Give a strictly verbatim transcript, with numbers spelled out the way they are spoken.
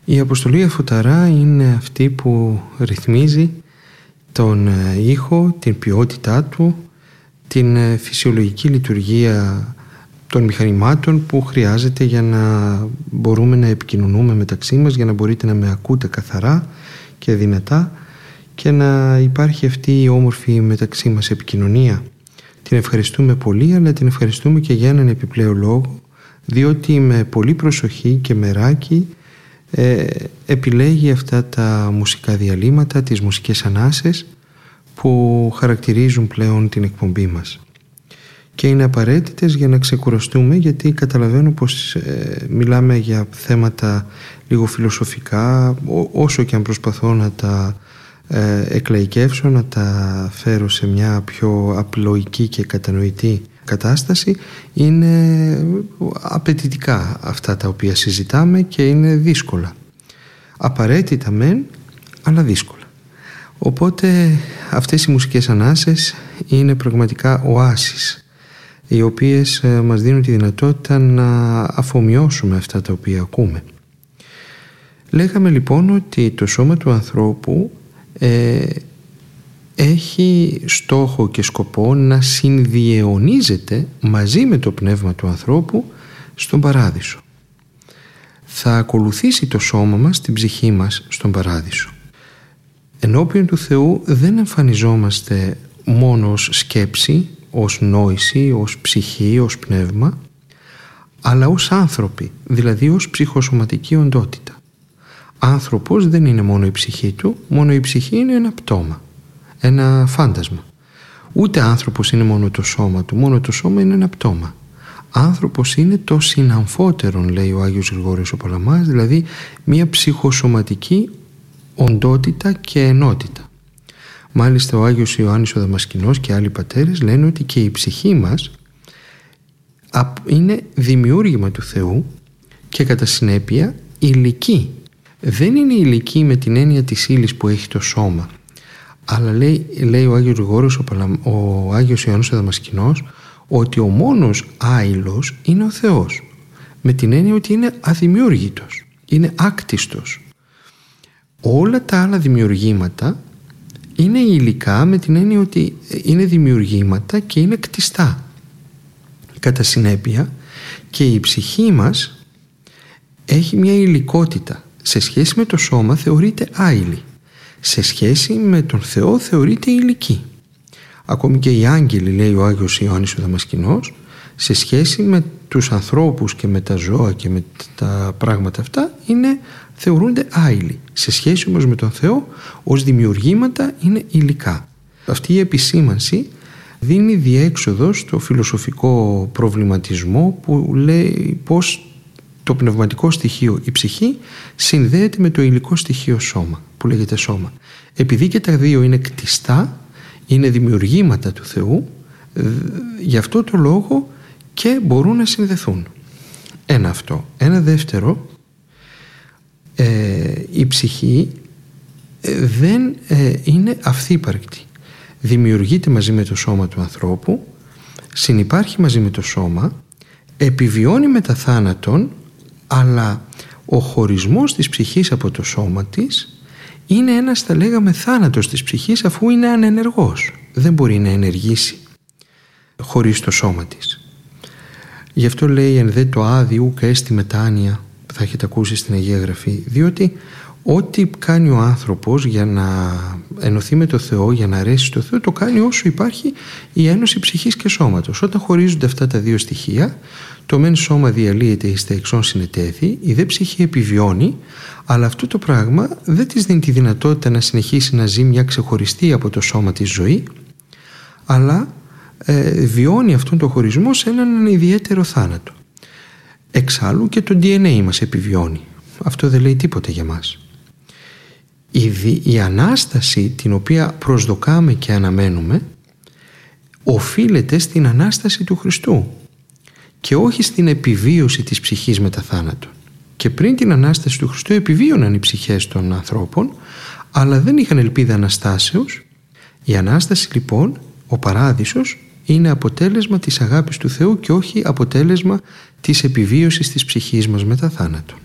Η αποστολή Αφωταρά είναι αυτή που ρυθμίζει τον ήχο, την ποιότητά του, την φυσιολογική λειτουργία των μηχανημάτων που χρειάζεται για να μπορούμε να επικοινωνούμε μεταξύ μας, για να μπορείτε να με ακούτε καθαρά και δυνατά και να υπάρχει αυτή η όμορφη μεταξύ μας επικοινωνία. Την ευχαριστούμε πολύ, αλλά την ευχαριστούμε και για έναν επιπλέον λόγο, διότι με πολύ προσοχή και μεράκι ε, επιλέγει αυτά τα μουσικά διαλύματα, τις μουσικές ανάσες που χαρακτηρίζουν πλέον την εκπομπή μας. Και είναι απαραίτητες για να ξεκουραστούμε, γιατί καταλαβαίνω πως ε, μιλάμε για θέματα λίγο φιλοσοφικά, όσο και αν προσπαθώ να τα ε, εκλαϊκεύσω, να τα φέρω σε μια πιο απλοϊκή και κατανοητή κατάσταση. Είναι απαιτητικά αυτά τα οποία συζητάμε και είναι δύσκολα. Απαραίτητα μεν, αλλά δύσκολα. Οπότε αυτές οι μουσικές ανάσες είναι πραγματικά οάσεις, οι οποίες μας δίνουν τη δυνατότητα να αφομοιώσουμε αυτά τα οποία ακούμε. Λέγαμε λοιπόν ότι το σώμα του ανθρώπου ε, έχει στόχο και σκοπό να συνδιαιωνίζεται μαζί με το πνεύμα του ανθρώπου στον παράδεισο. Θα ακολουθήσει το σώμα μας, την ψυχή μας στον παράδεισο. Ενώπιον του Θεού δεν εμφανιζόμαστε μόνο ως σκέψη, ως νόηση, ως ψυχή, ως πνεύμα, αλλά ως άνθρωποι, δηλαδή ως ψυχοσωματική οντότητα. Άνθρωπος δεν είναι μόνο η ψυχή του, μόνο η ψυχή είναι ένα πτώμα, ένα φάντασμα. Ούτε άνθρωπος είναι μόνο το σώμα του, μόνο το σώμα είναι ένα πτώμα. Άνθρωπος είναι το συναμφότερον, λέει ο Άγιος Γρηγόριος ο Παλαμάς, δηλαδή μια ψυχοσωματική οντότητα και ενότητα. Μάλιστα ο Άγιος Ιωάννης ο Δαμασκηνός και άλλοι πατέρες λένε ότι και η ψυχή μας είναι δημιούργημα του Θεού και κατά συνέπεια υλική. Δεν είναι υλική με την έννοια της ύλης που έχει το σώμα, αλλά λέει, λέει ο Άγιος Γρηγόριος ο, Παλα, ο Άγιος Ιωάννης ο Δαμασκηνός ότι ο μόνος άειλος είναι ο Θεός, με την έννοια ότι είναι αδημιούργητος, είναι άκτιστος. Όλα τα άλλα δημιουργήματα είναι υλικά με την έννοια ότι είναι δημιουργήματα και είναι κτιστά. Κατά συνέπεια και η ψυχή μας έχει μια υλικότητα. Σε σχέση με το σώμα θεωρείται άειλη. Σε σχέση με τον Θεό θεωρείται υλική. Ακόμη και οι άγγελοι, λέει ο Άγιος Ιωάννης ο Δαμασκηνός, σε σχέση με τους ανθρώπους και με τα ζώα και με τα πράγματα αυτά είναι, θεωρούνται άειλοι. Σε σχέση όμως με τον Θεό ως δημιουργήματα είναι υλικά. Αυτή η επισήμανση δίνει διέξοδο στο φιλοσοφικό προβληματισμό που λέει πως το πνευματικό στοιχείο, η ψυχή, συνδέεται με το υλικό στοιχείο σώμα, που λέγεται σώμα. Επειδή και τα δύο είναι κτιστά, είναι δημιουργήματα του Θεού, γι' αυτό το λόγο και μπορούν να συνδεθούν. Ένα αυτό. Ένα δεύτερο, ε, η ψυχή ε, δεν ε, είναι αυθύπαρκτη. Δημιουργείται μαζί με το σώμα του ανθρώπου, συνυπάρχει μαζί με το σώμα, επιβιώνει μετά θάνατον, αλλά ο χωρισμός της ψυχής από το σώμα της είναι ένας, θα λέγαμε, θάνατος της ψυχής, αφού είναι ανενεργός. Δεν μπορεί να ενεργήσει χωρίς το σώμα της. Γι' αυτό λέει εν δε το άδει ουκ έστι μετάνοια, που θα έχετε ακούσει στην Αγία Γραφή, διότι ό,τι κάνει ο άνθρωπος για να ενωθεί με το Θεό, για να αρέσει στο Θεό, το κάνει όσο υπάρχει η ένωση ψυχής και σώματος. Όταν χωρίζονται αυτά τα δύο στοιχεία, το μεν σώμα διαλύεται εις τα εξών συνετέθη, η δε ψυχή επιβιώνει, αλλά αυτό το πράγμα δεν της δίνει τη δυνατότητα να συνεχίσει να ζει μια ξεχωριστή από το σώμα της ζωή, αλλά ε, βιώνει αυτόν τον χωρισμό σε έναν ιδιαίτερο θάνατο. Εξάλλου και το ντι εν έι μας επιβιώνει. Αυτό δεν λέει τίποτα για μας. Η, δι, η Ανάσταση την οποία προσδοκάμε και αναμένουμε οφείλεται στην Ανάσταση του Χριστού και όχι στην επιβίωση της ψυχής μετά θάνατον. Και πριν την Ανάσταση του Χριστού επιβίωναν οι ψυχές των ανθρώπων, αλλά δεν είχαν ελπίδα Αναστάσεως. Η Ανάσταση λοιπόν, ο παράδεισος, είναι αποτέλεσμα της αγάπης του Θεού και όχι αποτέλεσμα της επιβίωσης της ψυχής μας μετά θάνατον.